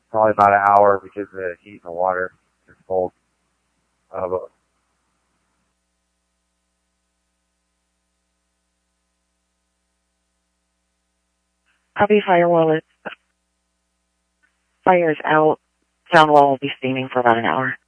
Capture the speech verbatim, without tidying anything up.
Probably about an hour because of the heat and the water is cold. Uh, but Copy firewall is fire is out. Sound wall will be steaming for about an hour.